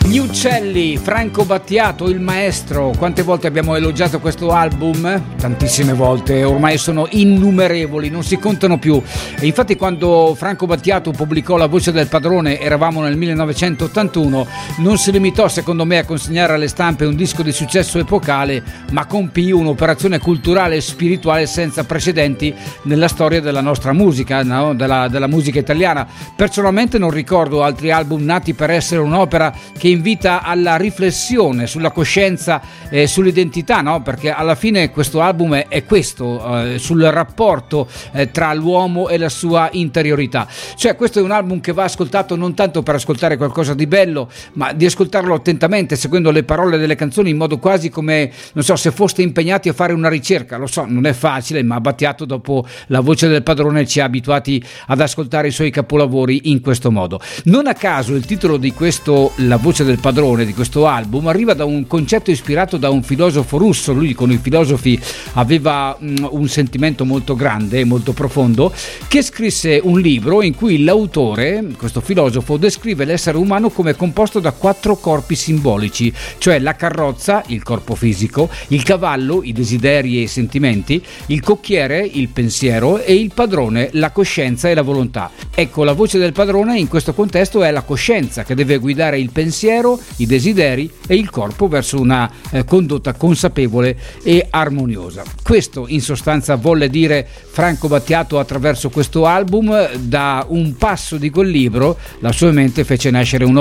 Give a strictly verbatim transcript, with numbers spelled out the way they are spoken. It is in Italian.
Gli Uccelli, Franco Battiato, il maestro. Quante volte abbiamo elogiato questo album? Tantissime volte, ormai sono innumerevoli, non si contano più. E infatti quando Franco Battiato pubblicò La voce del padrone, eravamo nel millenovecentottantuno, non si limitò secondo me a consegnare alle stampe un disco di successo epocale, ma compì un'operazione culturale e spirituale senza precedenti nella storia della nostra musica, no? della, della musica italiana. Personalmente non ricordo altri album nati per essere un'opera che invita alla riflessione sulla coscienza e sull'identità, no? Perché alla fine questo album è, è questo, eh, sul rapporto eh, tra l'uomo e la sua interiorità. Cioè questo è un album che va ascoltato non tanto per ascoltare qualcosa di bello, ma di ascoltarlo attentamente, seguendo le parole delle canzoni in modo quasi come, non so, se foste impegnati a fare una ricerca. Lo so, non è facile, ma Battiato dopo La voce del padrone ci ha abituati ad ascoltare i suoi capolavori in questo modo. Non a caso il titolo di questo La voce del padrone, di questo album, arriva da un concetto ispirato da un filosofo russo. Lui con i filosofi aveva um, un sentimento molto grande, molto profondo, che scrisse un libro in cui l'autore, questo filosofo, descrive l'essere umano come composto da quattro corpi simbolici, cioè la carrozza, il corpo fisico, il cavallo, i desideri e i sentimenti, il cocchiere, il pensiero, e il padrone, la coscienza e la volontà. Ecco, la voce del padrone in questo contesto è la coscienza che deve guidare il pensiero, i desideri e il corpo verso una eh, condotta consapevole e armoniosa. Questo in sostanza volle dire Franco Battiato attraverso questo album. Da un passo di quel libro la sua mente fece nascere un